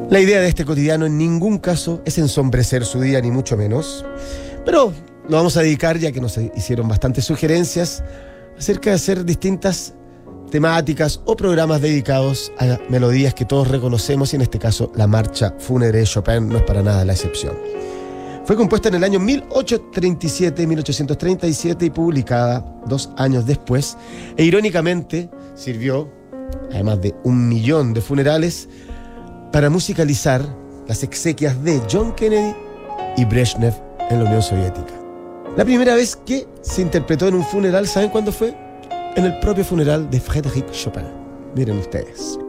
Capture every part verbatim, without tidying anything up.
La idea de este cotidiano en ningún caso es ensombrecer su día, ni mucho menos, pero lo vamos a dedicar, ya que nos hicieron bastantes sugerencias acerca de hacer distintas temáticas o programas dedicados a melodías que todos reconocemos, y en este caso la marcha fúnebre de Chopin no es para nada la excepción. Fue compuesta en el año mil ochocientos treinta y siete, mil ochocientos treinta y siete y publicada dos años después, e irónicamente sirvió, además de un millón de funerales, para musicalizar las exequias de John Kennedy y Brezhnev en la Unión Soviética. La primera vez que se interpretó en un funeral, ¿saben cuándo fue? En el propio funeral de Frédéric Chopin. Miren ustedes.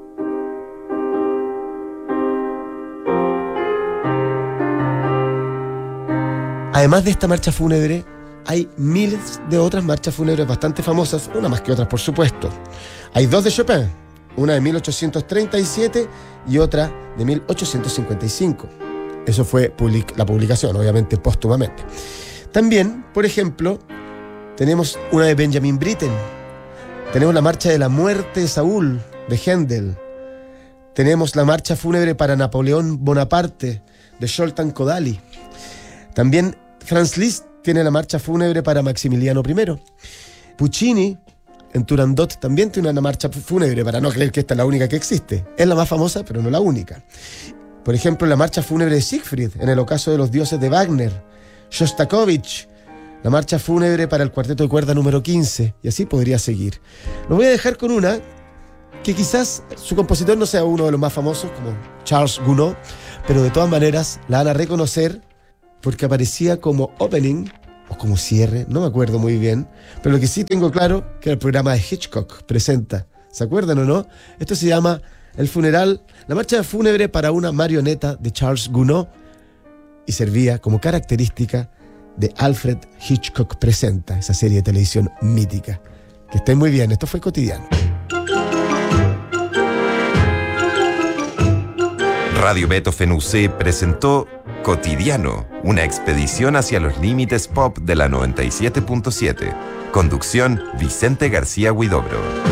Además de esta marcha fúnebre, hay miles de otras marchas fúnebres bastante famosas, una más que otras, por supuesto. Hay dos de Chopin, una de mil ochocientos treinta y siete y otra de mil ochocientos cincuenta y cinco. Eso fue public- la publicación, obviamente póstumamente. También, por ejemplo, tenemos una de Benjamin Britten, tenemos la marcha de la muerte de Saúl, de Händel, tenemos la marcha fúnebre para Napoleón Bonaparte, de Zoltán Kodály. También Franz Liszt tiene la marcha fúnebre para Maximiliano primero. Puccini, en Turandot, también tiene una marcha fúnebre, para no creer que esta es la única que existe. Es la más famosa, pero no la única. Por ejemplo, la marcha fúnebre de Siegfried, en el ocaso de los dioses de Wagner. Shostakovich, la marcha fúnebre para el cuarteto de cuerda número quince, y así podría seguir. Lo voy a dejar con una que quizás su compositor no sea uno de los más famosos, como Charles Gounod, pero de todas maneras la van a reconocer porque aparecía como opening o como cierre, no me acuerdo muy bien, pero lo que sí tengo claro que el programa de Hitchcock presenta, ¿se acuerdan o no? Esto se llama El funeral, la marcha fúnebre para una marioneta de Charles Gounod, y servía como característica de Alfred Hitchcock Presenta, esa serie de televisión mítica. Que estén muy bien, esto fue Cotidiano. Radio Beethoven U C presentó Cotidiano, una expedición hacia los límites pop de la noventa y siete punto siete. Conducción Vicente García Huidobro.